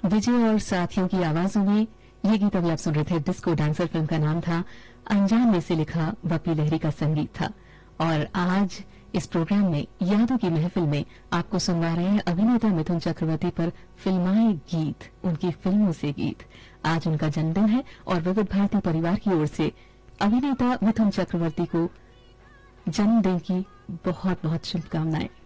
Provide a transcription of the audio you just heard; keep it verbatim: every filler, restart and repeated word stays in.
विजय और साथियों की आवाजों में ये गीत अभी आप सुन रहे थे। डिस्को डांसर फिल्म का नाम था। अनजान में से लिखा बप्पी लहरी का संगीत था। और आज इस प्रोग्राम में यादों की महफिल में आपको सुनवा रहे हैं अभिनेता मिथुन चक्रवर्ती पर फिल्माए गीत, उनकी फिल्मों से गीत। आज उनका जन्मदिन है और विविध भारती परिवार की ओर से अभिनेता मिथुन चक्रवर्ती को जन्मदिन की बहुत बहुत शुभकामनाएं।